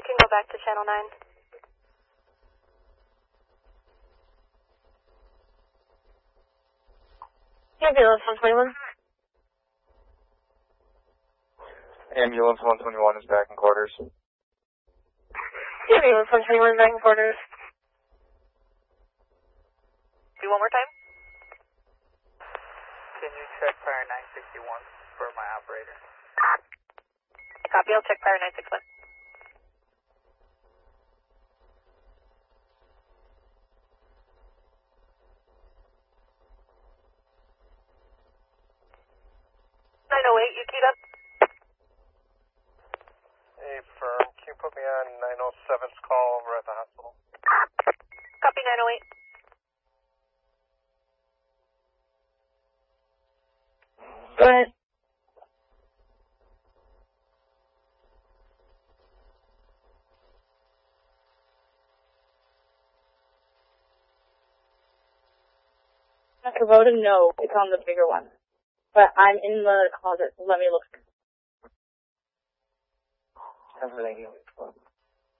can go back to channel 9. Ambulance 121. Ambulance 121 is back in quarters. Ambulance 121 is back in quarters. Do one more time? Can you check fire 961 for my operator? Copy, I'll check fire 961. You queued up? Hey, firm, can you put me on 907's call over at the hospital? Copy 908. Go ahead. Kubota, no, it's on the bigger one. But I'm in the closet, let me look. Everything.